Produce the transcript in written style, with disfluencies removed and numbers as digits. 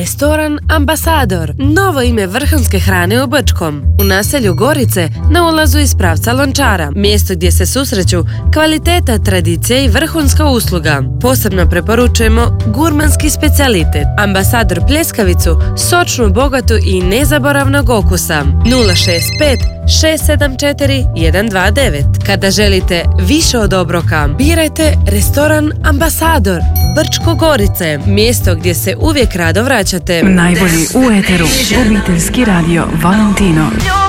Restoran Ambasador, novo ime vrhunske hrane u Brčkom, u naselju Gorice, na ulazu iz pravca Lončara, mjesto gdje se susreću kvaliteta, tradicija i vrhunska usluga. Posebno preporučujemo gurmanski specijalitet, Ambasador pljeskavicu, sočnu, bogatu i nezaboravnog okusa. 065 674 129. Kada želite više od obroka, birajte Restoran Ambasador, Brčko Gorice, mjesto gdje se uvijek rado vraćate. Najbolji u eteru, obiteljski radio Valentino.